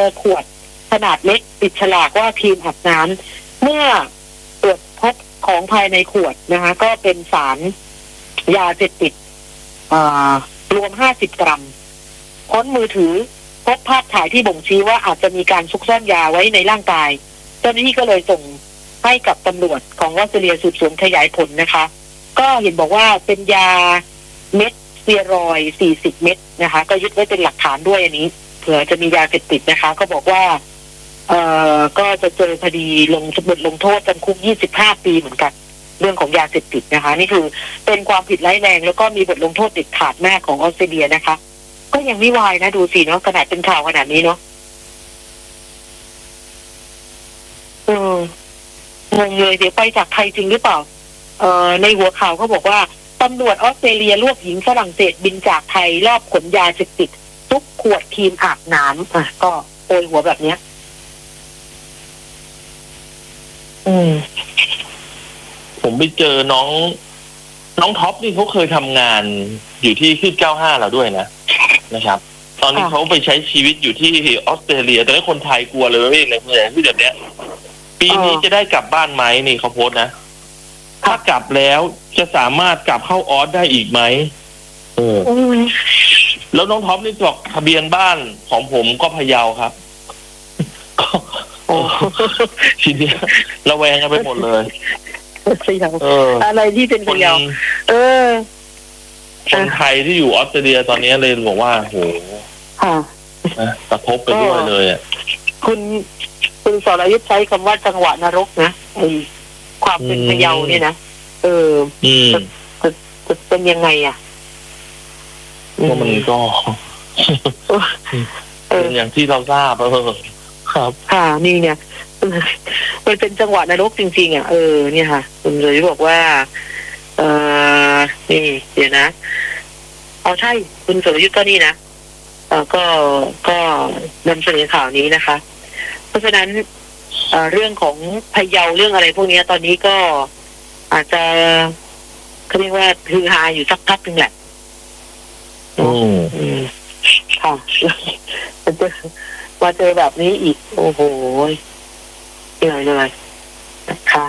ขวดขนาดเล็กติดฉลากว่าครีมอาบน้ำเมื่อตรวจพบของภายในขวดนะคะก็เป็นสารยาเสพติดรวม50 กรัมค้นมือถือพบภาพถ่ายที่บ่งชี้ว่าอาจจะมีการซุกซ่อนยาไว้ในร่างกายเจ้าหน้าที่ก็เลยส่งให้กับตำรวจของออสเตรเลียสืบสวนขยายผลนะคะก็เห็นบอกว่าเป็นยาเม็ดสเตียรอยด์40 เม็ดนะคะก็ยึดไว้เป็นหลักฐานด้วยอันนี้เผื่อจะมียาเสพติดนะคะก็บอกว่าก็จะเจอคดีบทลงโทษจำคุก25 ปีเหมือนกันเรื่องของยาเสพติดนะคะนี่คือเป็นความผิดร้ายแรงแล้วก็มีบทลงโทษเด็ดขาดมากของออสเตรเลียนะคะก็ยังไม่วายนะดูสิเนาะขนาดเป็นข่าวขนาดนี้เนาะงงเลยเดี๋ยวไปจากไทยจริงหรือเปล่าในหัวข่าวเขาบอกว่าตำรวจออสเตรเลียรวบหญิงฝรั่งเศสบินจากไทยรอบขนยาเสพติดทุกขวดครีมอาบน้ำก็โอยหัวแบบเนี้ยผมไปเจอน้องท็อปนี่เขาเคยทำงานอยู่ที่ขึ้น95เราด้วยนะครับตอนนี้เขาไปใช้ชีวิตอยู่ที่ออสเตรเลียแต่ให้คนไทยกลัวเลยในเมืองที่แบบเนี้ยปีนี้จะได้กลับบ้านไหมนี่เขาโพสต์นะถ้ากลับแล้วจะสามารถกลับเข้าออสได้อีกไหมแล้วน้องท็อปนี่บอกทะเบียนบ้านของผมก็พะเยาครับทีนี้ระแวงกันไปหมดเลยพะเยาอะไรที่เป็นพะเยาคนไทยที่อยู่ออสเตรเลียตอนนี้เลยบอกว่าโหกระทบไปด้วยเลยอ่ะคุณสรยุทธใช้คำว่าจังหวะนรกนะไอ้ความเป็นพะเยาเนี่ยนะจะเป็นยังไงอ่ะก็มันก็เป็นอย่างที่เราทราบครับค่ะนี่เนี่ยมันเป็นจังหวะนรกจริงๆอ่ะเนี่ยค่ะคุณเลยบอกว่านี่เดี๋ยวนะเอาใช่คุณสรยุทธก็นี่นะก็นำเสนอข่าวนี้นะคะเพราะฉะนั้นเรื่องของพะเยาเรื่องอะไรพวกนี้ตอนนี้ก็อาจจะเขาเรียกว่าฮือฮาอยู่สักพักนึงแหละค่ะมาเจอแบบนี้อีกโอ้โหเหนื่อยเลยนะคะ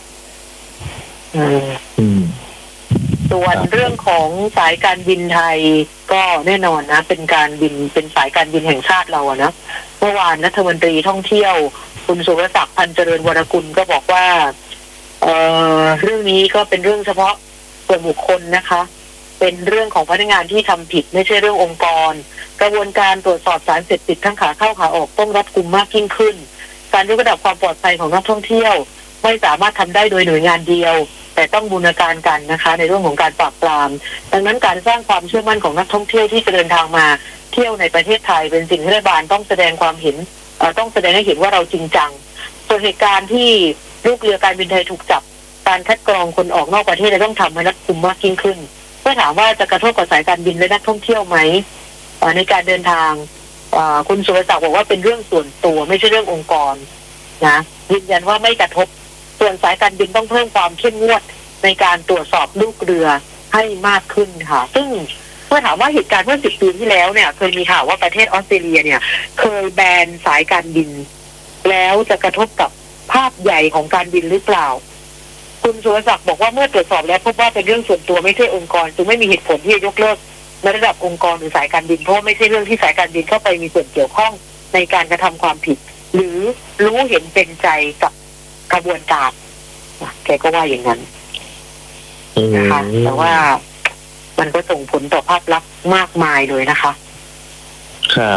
ส่วนเรื่องของสายการบินไทยก็แน่นอนนะเป็นการบินเป็นสายการบินแห่งชาติเราอะนะเมื่อวานรัฐมนตรีท่องเที่ยวคุณสุรศักดิ์พันเจริญวรกุลก็บอกว่าเรื่องนี้ก็เป็นเรื่องเฉพาะส่วนบุคคลนะคะเป็นเรื่องของพนักงานที่ทำผิดไม่ใช่เรื่ององค์กรกระบวนการตรวจสอบสารเสพติดทั้งขาเข้าขาออกต้องรัดกุมมากยิ่งขึ้นการยกระดับความปลอดภัยของนักท่องเที่ยวไม่สามารถทำได้โดยหน่วยงานเดียวแต่ต้องบูรณาการกันนะคะในเรื่องของการปราบปรามดังนั้นการสร้างความเชื่อมั่นของนักท่องเที่ยวที่จะเดินทางมาเที่ยวในประเทศไทยเป็นสิ่งที่รัฐบาลต้องแสดงความเห็นต้องแสดงให้เห็นว่าเราจริงจังส่วนเหตุการณ์ที่ลูกเรือการบินไทยถูกจับการคัดกรองคนออกนอกประเทศจะต้องทำให้รัดกุมมากยิ่งขึ้นเพื่อถามว่าจะกระทบกับสายการบินและนักท่องเที่ยวไหมในการเดินทางคุณสุรศักดิ์บอกว่าเป็นเรื่องส่วนตัวไม่ใช่เรื่ององค์กรนะยืนยันว่าไม่กระทบส่วนสายการบินต้องเพิ่มความเข้มงวดในการตรวจสอบลูกเรือให้มากขึ้นค่ะซึ่งเมื่อถามว่าเหตุการณ์เมื่อ10 ปีที่แล้วเนี่ยเคยมีข่าวว่าประเทศออสเตรเลียเนี่ยเคยแบนสายการบินแล้วจะกระทบกับภาพใหญ่ของการบินหรือเปล่าคุณสุรศักดิ์บอกว่าเมื่อตรวจสอบแล้วพบว่าเป็นเรื่องส่วนตัวไม่ใช่องค์กรจึงไม่มีเหตุผลที่จะยกเลิกในระดับองค์กรหรือสายการบินเพราะไม่ใช่เรื่องที่สายการบินเข้าไปมีส่วนเกี่ยวข้องในการกระทำความผิดหรือรู้เห็นเป็นใจกับกระบวนการแกก็ว่าอย่างนั้นนะคะแต่ว่ามันก็ส่งผลต่อภาพลักษณ์มากมายเลยนะคะครับ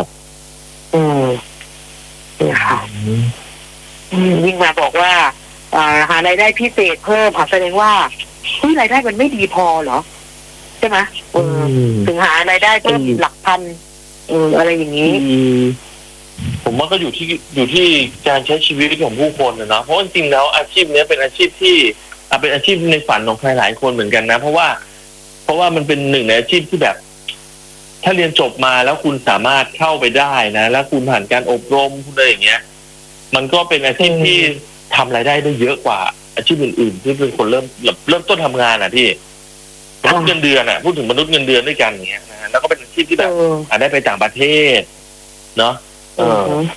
นี่ค่ะยิ่งมาบอกว่าหารายได้พิเศษเพิ่มแสดงว่ารายได้มันไม่ดีพอเหรอใช่ไหมถึงหารายได้เพิ่มหลักพันอะไรอย่างนี้ผมว่าก็อยู่ที่การใช้ชีวิตของผู้คนนะเพราะจริงๆแล้วอาชีพนี้เป็นอาชีพที่เป็นอาชีพในฝันของใครหลายคนเหมือนกันนะเพราะว่ามันเป็นหนึ่งในอาชีพที่แบบถ้าเรียนจบมาแล้วคุณสามารถเข้าไปได้นะแล้วคุณผ่านการอบรมคุณอะไรอย่างเงี้ยมันก็เป็นอาชีพที่ทำรายได้ได้เยอะกว่าอาชีพอื่นๆที่เป็นคนเริ่มต้นทำงานที่มนุษย์เงินเดือนพูดถึงมนุษย์เงินเดือนด้วยกันอย่างเงี้ยนะแล้วก็เป็นอาชีพที่แบบได้ไปต่างประเทศเนาะ